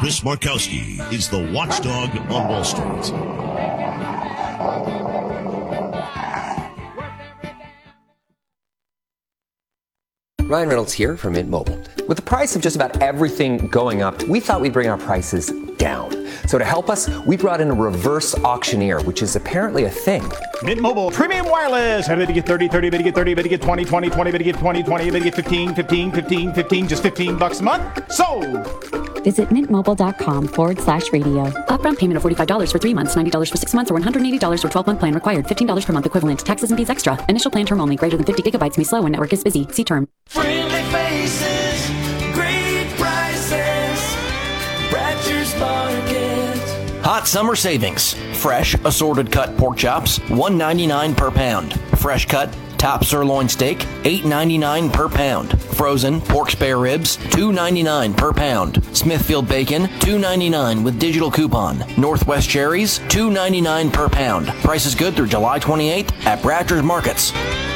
Chris Markowski is the watchdog on Wall Street. Ryan Reynolds here from Mint Mobile. With the price of just about everything going up, we thought we'd bring our prices down. So to help us, we brought in a reverse auctioneer, which is apparently a thing. Mint Mobile Premium Wireless. How to get 30, 30, bit to get 30, bit to get 20, 20, 20, bit to get 20, 20, bit to get 15, 15, 15, 15, just $15 a month? Sold! Visit mintmobile.com/radio. Upfront payment of $45 for 3 months, $90 for 6 months, or $180 for 12-month plan required. $15 per month equivalent. Taxes and fees extra. Initial plan term only. Greater than 50 gigabytes may slow when network is busy. See term. Friendly faces, great prices, Bradshaw's Market. Hot summer savings. Fresh, assorted cut pork chops, $1.99 per pound. Fresh cut, top sirloin steak, $8.99 per pound. Frozen pork spare ribs, $2.99 per pound. Smithfield bacon, $2.99 with digital coupon. Northwest cherries, $2.99 per pound. Price is good through July 28th at Bradshaw's Markets.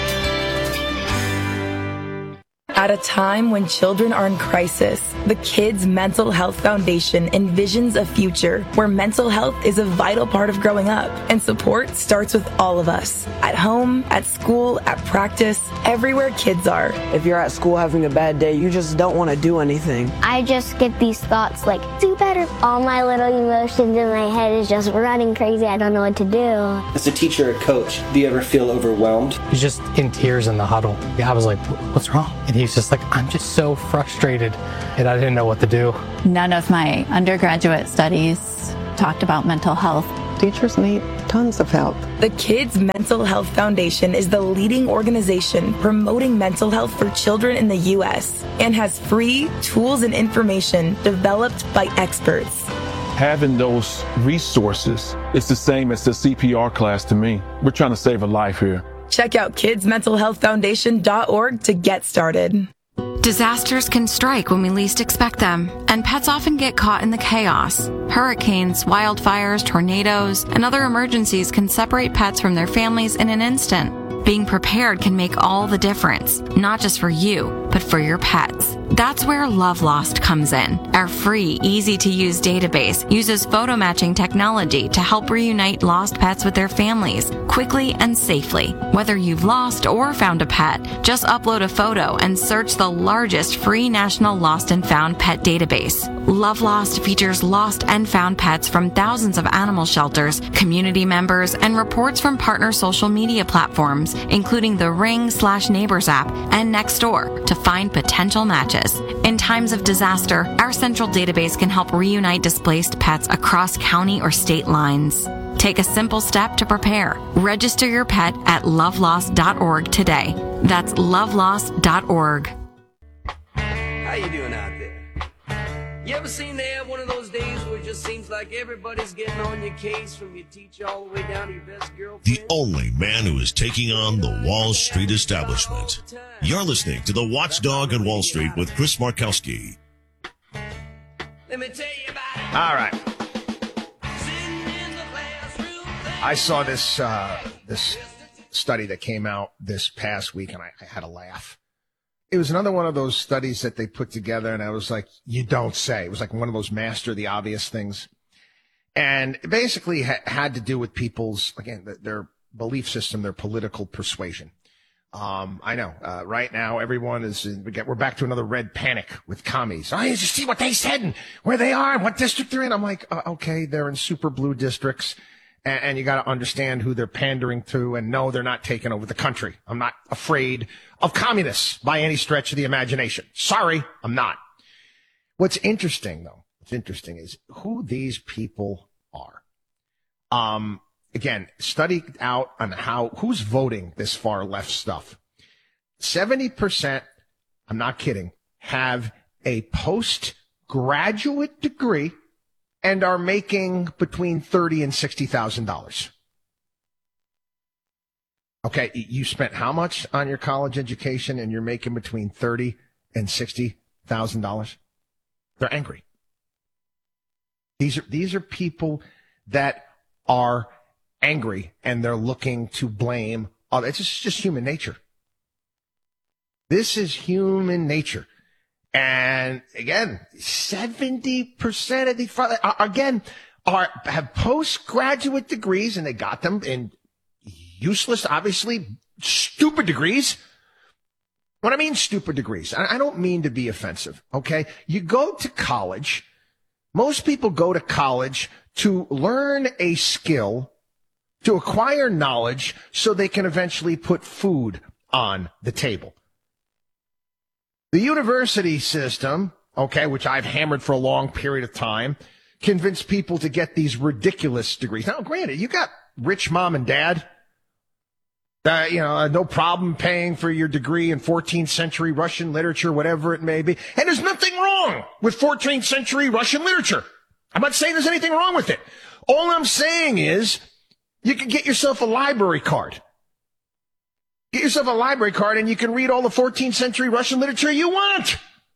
At a time when children are in crisis, the Kids Mental Health Foundation envisions a future where mental health is a vital part of growing up, and support starts with all of us. At home, at school, at practice, everywhere kids are. If you're at school having a bad day, you just don't want to do anything. I just get these thoughts like, do better. All my little emotions in my head is just running crazy. I don't know what to do. As a teacher or coach, do you ever feel overwhelmed? He's just in tears in the huddle. I was like, what's wrong? And he's just like, I'm just so frustrated, and I didn't know what to do. None of my undergraduate studies talked about mental health. Teachers need tons of help. The Kids Mental Health Foundation is the leading organization promoting mental health for children in the U.S. and has free tools and information developed by experts. Having those resources is the same as the CPR class to me. We're trying to save a life here. Check out kidsmentalhealthfoundation.org to get started. Disasters can strike when we least expect them, and pets often get caught in the chaos. Hurricanes, wildfires, tornadoes, and other emergencies can separate pets from their families in an instant. Being prepared can make all the difference, not just for you, but for your pets. That's where Love Lost comes in. Our free, easy-to-use database uses photo matching technology to help reunite lost pets with their families quickly and safely. Whether you've lost or found a pet, just upload a photo and search the largest free national lost and found pet database. Love Lost features lost and found pets from thousands of animal shelters, community members, and reports from partner social media platforms, including the Ring/Neighbors app and Nextdoor, to find potential matches. In times of disaster, our central database can help reunite displaced pets across county or state lines. Take a simple step to prepare. Register your pet at lovelost.org today. That's lovelost.org. How you doing out there? You ever seem to have one of those days where it just seems like everybody's getting on your case, from your teacher all the way down to your best girlfriend? The only man who is taking on the Wall Street establishment. You're listening to the Watchdog on Wall Street with Chris Markowski. Let me tell you about it. All right. I saw this this study that came out this past week, and I had a laugh. It was another one of those studies that they put together, and I was like, you don't say. It was like one of those master the obvious things. And it basically had to do with people's, again, their belief system, their political persuasion. I know, right now everyone is, we're back to another red panic with commies. I just see what they said and where they are and what district they're in. I'm like, okay, they're in super blue districts. And you got to understand who they're pandering to, and no, they're not taking over the country. I'm not afraid of communists by any stretch of the imagination. Sorry, I'm not. What's interesting is who these people are. Again, study out on who's voting this far left stuff. 70%, I'm not kidding, have a postgraduate degree and are making between $30,000 and $60,000. Okay, you spent how much on your college education, and you're making between $30,000 and $60,000? They're angry. These are people that are angry, and they're looking to blame others. It's just human nature. This is human nature. And again, 70% of these, again, have postgraduate degrees, and they got them in useless, obviously, stupid degrees. When I mean stupid degrees, I don't mean to be offensive, okay? You go to college. Most people go to college to learn a skill, to acquire knowledge, so they can eventually put food on the table. The university system, okay, which I've hammered for a long period of time, convinced people to get these ridiculous degrees. Now, granted, you got rich mom and dad, no problem paying for your degree in 14th century Russian literature, whatever it may be. And there's nothing wrong with 14th century Russian literature. I'm not saying there's anything wrong with it. All I'm saying is you can get yourself a library card. Get yourself a library card and you can read all the 14th century Russian literature you want.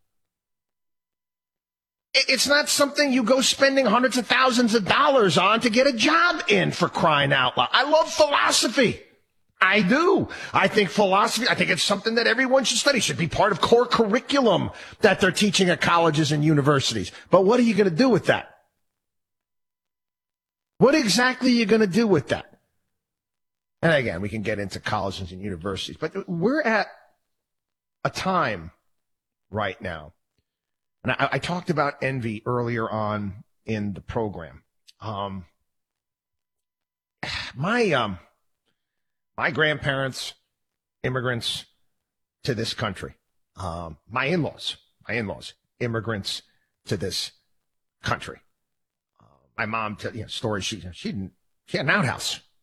It's not something you go spending hundreds of thousands of dollars on to get a job in, for crying out loud. I love philosophy. I do. I think it's something that everyone should study. It should be part of core curriculum that they're teaching at colleges and universities. But what are you going to do with that? What exactly are you going to do with that? And again, we can get into colleges and universities, but we're at a time right now. And I talked about envy earlier on in the program. My grandparents, immigrants to this country. My in-laws, immigrants to this country. My mom, stories, she had an outhouse